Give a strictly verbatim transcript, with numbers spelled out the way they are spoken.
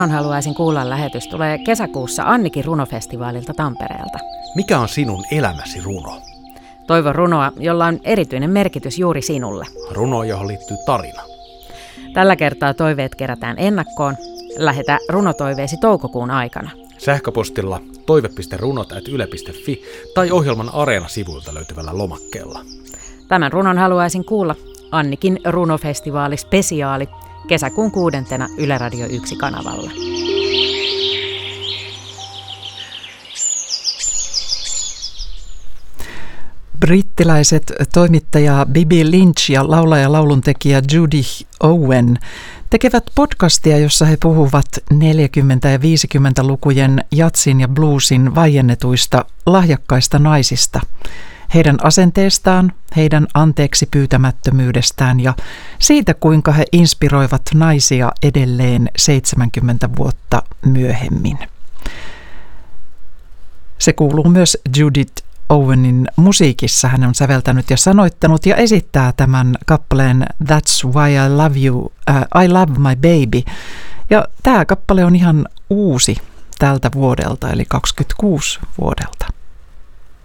Haluaisin kuulla lähetys tulee kesäkuussa Annikin runofestivaalilta Tampereelta. Mikä on sinun elämäsi runo? Toivon runoa, jolla on erityinen merkitys juuri sinulle. Runo, johon liittyy tarina. Tällä kertaa toiveet kerätään ennakkoon. Lähetä runotoiveesi toukokuun aikana. Sähköpostilla toive piste runot ät yle piste fi tai ohjelman Areena-sivuilta löytyvällä lomakkeella. Tämän runon haluaisin kuulla Annikin runofestivaali spesiaali kesäkuun kuudentena Yle Radio yksi kanavalla. Brittiläiset toimittaja Bibi Lynch ja laulaja lauluntekijä Judy Owen tekevät podcastia, jossa he puhuvat neljäkymmentä- ja viisikymmentälukujen jatsin ja bluesin vaiennetuista lahjakkaista naisista, heidän asenteestaan, heidän anteeksi pyytämättömyydestään ja siitä, kuinka he inspiroivat naisia edelleen seitsemänkymmentä vuotta myöhemmin. Se kuuluu myös Judith Owenin musiikissa. Hän on säveltänyt ja sanoittanut ja esittää tämän kappaleen That's Why I Love You, uh, I Love My Baby. Ja tämä kappale on ihan uusi tältä vuodelta, eli kaksikymmentäkuusi vuodelta.